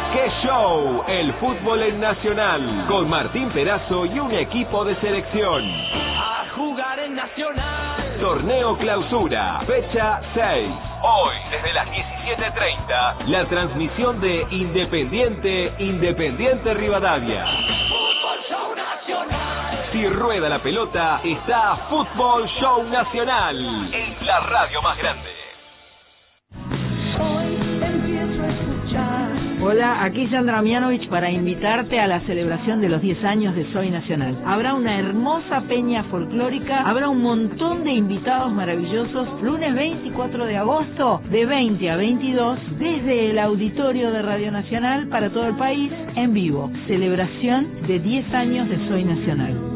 ¡Qué show! El fútbol en Nacional, con Martín Perazo y un equipo de selección. A jugar en Nacional. Torneo Clausura, fecha 6. Hoy, desde las 17:30, la transmisión de Independiente Rivadavia. Fútbol Show Nacional. Si rueda la pelota, está Fútbol Show Nacional. Es la radio más grande. Hola, aquí Sandra Mianovich para invitarte a la celebración de los 10 años de Soy Nacional. Habrá una hermosa peña folclórica, habrá un montón de invitados maravillosos, lunes 24 de agosto, de 20 a 22, desde el auditorio de Radio Nacional para todo el país, en vivo. Celebración de 10 años de Soy Nacional.